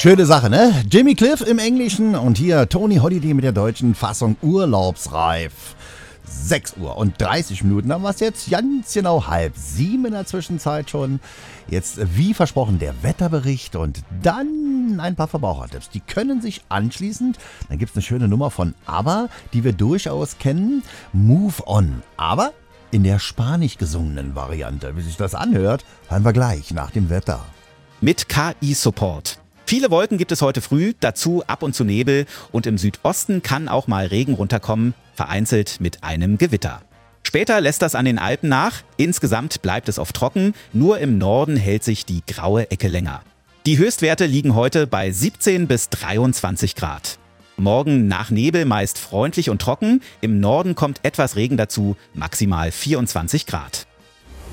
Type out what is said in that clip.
Schöne Sache, ne? Jimmy Cliff im Englischen und hier Tony Holiday mit der deutschen Fassung Urlaubsreif. 6 Uhr und 30 Minuten haben wir es jetzt, ganz genau 6:30 in der Zwischenzeit schon. Jetzt, wie versprochen, der Wetterbericht und dann ein paar Verbrauchertipps. Die können sich anschließend, dann gibt es eine schöne Nummer von ABBA, die wir durchaus kennen, Move On. Aber in der spanisch gesungenen Variante. Wie sich das anhört, hören wir gleich nach dem Wetter. Mit KI-Support. Viele Wolken gibt es heute früh, dazu ab und zu Nebel und im Südosten kann auch mal Regen runterkommen, vereinzelt mit einem Gewitter. Später lässt das an den Alpen nach, insgesamt bleibt es oft trocken, nur im Norden hält sich die graue Ecke länger. Die Höchstwerte liegen heute bei 17 bis 23 Grad. Morgen nach Nebel meist freundlich und trocken, im Norden kommt etwas Regen dazu, maximal 24 Grad.